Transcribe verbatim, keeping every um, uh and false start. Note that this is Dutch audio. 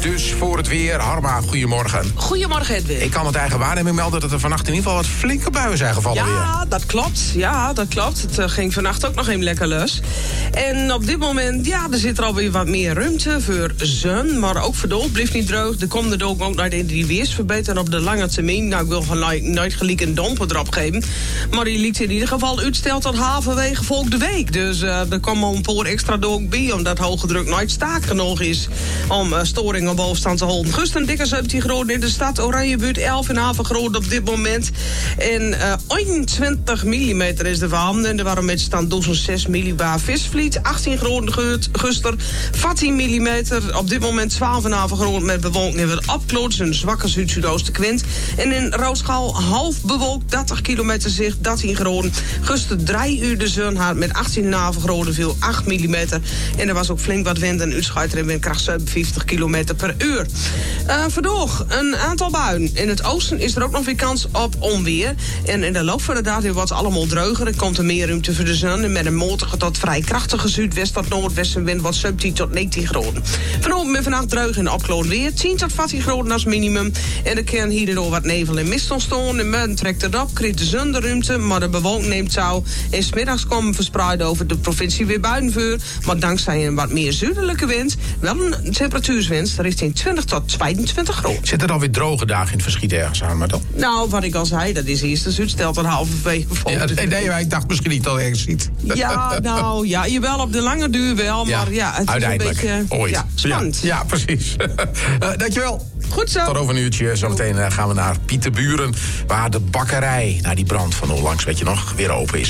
Dus voor het weer, Harma, goedemorgen. Goedemorgen, Edwin. Ik kan met eigen waarneming melden dat er vannacht in ieder geval wat flinke buien zijn gevallen weer. Ja, dat klopt. Ja, dat klopt. Het uh, ging vannacht ook nog even lekker los. En op dit moment, ja, er zit er alweer wat meer ruimte voor zon. Maar ook voor de oog blijft niet droog. Er komt er ook naar de die weersverbetering op de lange termijn. Nou, ik wil gelijk, nooit gelijk een domper erop geven. Maar die liet in ieder geval uitstelt tot halverwege volgende week. Dus uh, er komen al een paar extra doog bij. Omdat hoge druk nooit sterk genoeg is om uh, storingen op bovenstand te houden. Gust een dikke zeventien graden in de stad. Oranjebuurt elf en half graden op dit moment. En uh, eenentwintig millimeter is er van. En er waren met stand duizend zes millibar Visvliet. achttien graden Guster. veertien millimeter. Op dit moment twaalf en half graden met bewolking en wat opkloots. Een zwakke zuid-zuidoostenwind. En in Roodschaal half bewolkt. dertig kilometer zicht. dertien graden. Guster drie uur de zon had met achttien en half graden viel acht millimeter. En er was ook flink wat wind en uitschuiter en windkracht zevenenvijftig kilometer per uur. Uh, Vandaag een aantal buien. In het oosten is er ook nog weer kans op onweer. En in de loop van de dag wordt het allemaal droger. Er komt er meer ruimte voor de zon. En met een matige tot vrij krachtige zuidwest tot noordwestenwind wordt zeventien tot negentien graden. Vanavond en vannacht droog en opkloot weer. tien tot veertien graden als minimum. En er kan hier en door wat nevel en mist ontstaan. En men trekt het op, krijgt de zon de ruimte. Maar de bewolking neemt touw. En 's middags komen verspreid over de provincie weer buien voor. Maar dankzij een wat meer zuidelijke wind wel een temperatuurswinst richting twintig tot tweeëntwintig graden. Zit er dan weer droge dagen in het verschiet ergens aan, maar dan? Nou, wat ik al zei, dat is eerst de zuidstelt een halverwege volgende. Ja, nee, maar ik dacht misschien niet dat het ergens ziet. Ja, nou, ja, jawel, op de lange duur wel, ja, maar ja, het uiteindelijk, is een beetje ooit. ja, spannend. Ja, ja precies. uh, dankjewel. Goed zo. Tot over een uurtje. Zometeen uh, gaan we naar Pieterburen, waar de bakkerij na die brand van onlangs, weet je nog, weer open is.